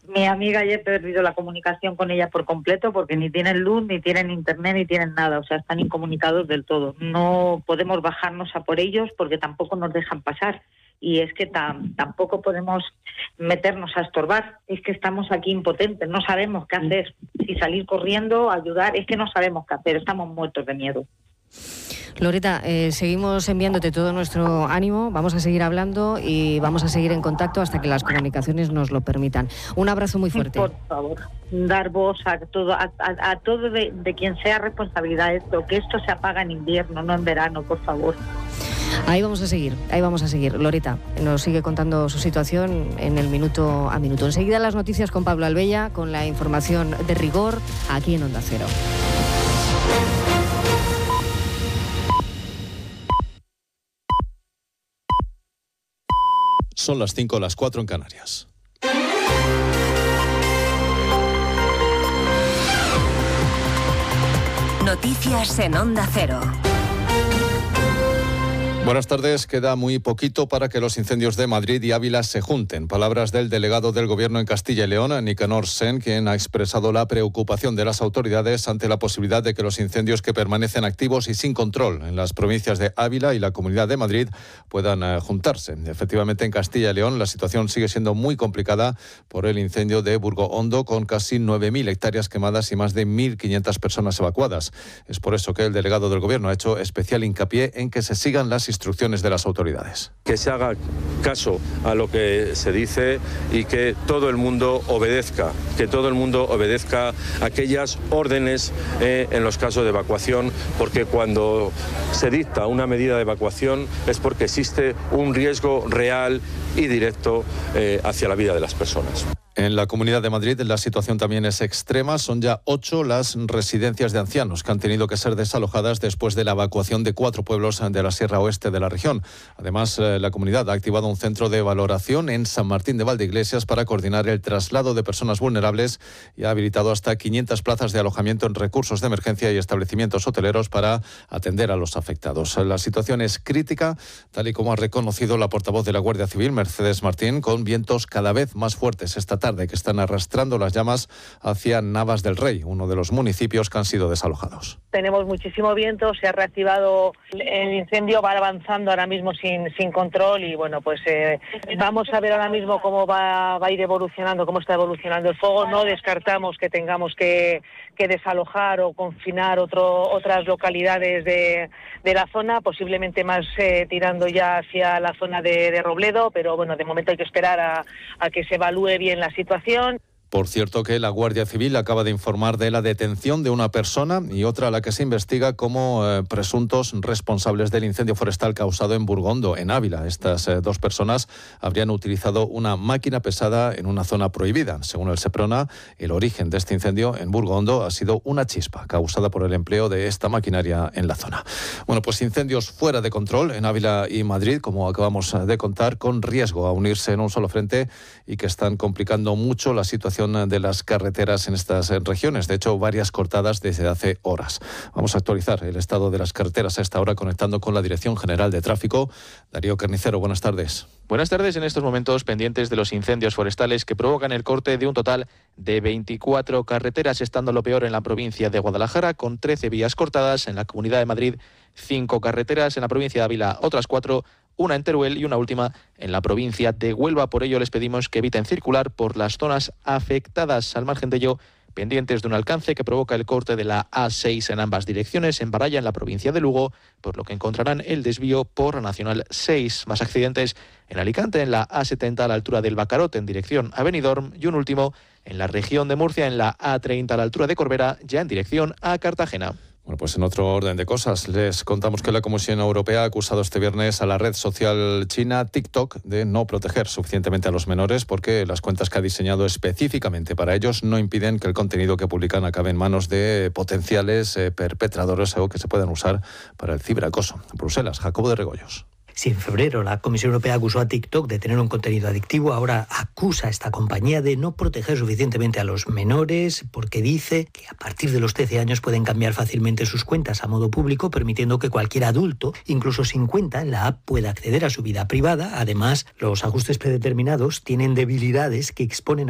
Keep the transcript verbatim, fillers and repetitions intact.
Mi amiga ayer perdido la comunicación con ella por completo porque ni tienen luz, ni tienen internet, ni tienen nada. O sea, están incomunicados del todo. No podemos bajarnos a por ellos porque tampoco nos dejan pasar. Y es que tam, tampoco podemos meternos a estorbar. Es que estamos aquí impotentes, no sabemos qué hacer. Si salir corriendo, ayudar, es que no sabemos qué hacer. Estamos muertos de miedo. Loreta, eh, seguimos enviándote todo nuestro ánimo, vamos a seguir hablando y vamos a seguir en contacto hasta que las comunicaciones nos lo permitan. Un abrazo muy fuerte. Por favor, dar voz a todo, a, a, a todo de, de quien sea responsabilidad de esto, que esto se apaga en invierno, no en verano, por favor. Ahí vamos a seguir, ahí vamos a seguir. Loreta nos sigue contando su situación en el minuto a minuto. Enseguida las noticias con Pablo Albella, con la información de rigor aquí en Onda Cero. Son las cinco, las cuatro en Canarias. Noticias en Onda Cero. Buenas tardes. Queda muy poquito para que los incendios de Madrid y Ávila se junten. Palabras del delegado del Gobierno en Castilla y León, Nicanor Sen, quien ha expresado la preocupación de las autoridades ante la posibilidad de que los incendios que permanecen activos y sin control en las provincias de Ávila y la Comunidad de Madrid puedan uh, juntarse. Efectivamente, en Castilla y León la situación sigue siendo muy complicada por el incendio de Burgo Hondo, con casi nueve mil hectáreas quemadas y más de mil quinientas personas evacuadas. Es por eso que el delegado del Gobierno ha hecho especial hincapié en que se sigan las instrucciones de las autoridades. Que se haga caso a lo que se dice y que todo el mundo obedezca, que todo el mundo obedezca aquellas órdenes eh, en los casos de evacuación, porque cuando se dicta una medida de evacuación es porque existe un riesgo real y directo eh, hacia la vida de las personas. En la Comunidad de Madrid la situación también es extrema. Son ya ocho las residencias de ancianos que han tenido que ser desalojadas después de la evacuación de cuatro pueblos de la Sierra Oeste de la región. Además, la comunidad ha activado un centro de valoración en San Martín de Valdeiglesias para coordinar el traslado de personas vulnerables y ha habilitado hasta quinientas plazas de alojamiento en recursos de emergencia y establecimientos hoteleros para atender a los afectados. La situación es crítica, tal y como ha reconocido la portavoz de la Guardia Civil, Mercedes Martín, con vientos cada vez más fuertes esta tarde, que están arrastrando las llamas hacia Navas del Rey, uno de los municipios que han sido desalojados. Tenemos muchísimo viento, se ha reactivado el incendio, va avanzando ahora mismo sin, sin control y bueno, pues eh, vamos a ver ahora mismo cómo va, va a ir evolucionando, cómo está evolucionando el fuego. No descartamos que tengamos que, que desalojar o confinar otro, otras localidades de, de la zona, posiblemente más eh, tirando ya hacia la zona de, de Robledo, pero bueno, de momento hay que esperar a, a que se evalúe bien la situación. Por cierto que la Guardia Civil acaba de informar de la detención de una persona y otra a la que se investiga como eh, presuntos responsables del incendio forestal causado en Burgondo, en Ávila. Estas eh, dos personas habrían utilizado una máquina pesada en una zona prohibida. Según el Seprona, el origen de este incendio en Burgondo ha sido una chispa causada por el empleo de esta maquinaria en la zona. Bueno, pues incendios fuera de control en Ávila y Madrid, como acabamos de contar, con riesgo a unirse en un solo frente y que están complicando mucho la situación de las carreteras en estas regiones. De hecho, varias cortadas desde hace horas. Vamos a actualizar el estado de las carreteras a esta hora conectando con la Dirección General de Tráfico. Darío Carnicero, buenas tardes. Buenas tardes. En estos momentos pendientes de los incendios forestales que provocan el corte de un total de veinticuatro carreteras, estando lo peor en la provincia de Guadalajara, con trece vías cortadas. En la Comunidad de Madrid, cinco carreteras. En la provincia de Ávila, otras cuatro. Una en Teruel y una última en la provincia de Huelva. Por ello les pedimos que eviten circular por las zonas afectadas. Al margen de ello, pendientes de un alcance que provoca el corte de la A seis en ambas direcciones, en Baralla, en la provincia de Lugo, por lo que encontrarán el desvío por la Nacional seis. Más accidentes en Alicante, en la A setenta a la altura del Bacarote, en dirección a Benidorm, y un último en la región de Murcia, en la A treinta a la altura de Corbera, ya en dirección a Cartagena. Bueno, pues en otro orden de cosas, les contamos que la Comisión Europea ha acusado este viernes a la red social china TikTok de no proteger suficientemente a los menores porque las cuentas que ha diseñado específicamente para ellos no impiden que el contenido que publican acabe en manos de potenciales eh, perpetradores o que se puedan usar para el ciberacoso. En Bruselas, Jacobo de Regoyos. Si en febrero la Comisión Europea acusó a TikTok de tener un contenido adictivo, ahora acusa a esta compañía de no proteger suficientemente a los menores porque dice que a partir de los trece años pueden cambiar fácilmente sus cuentas a modo público, permitiendo que cualquier adulto, incluso sin cuenta en la app, pueda acceder a su vida privada. Además, los ajustes predeterminados tienen debilidades que exponen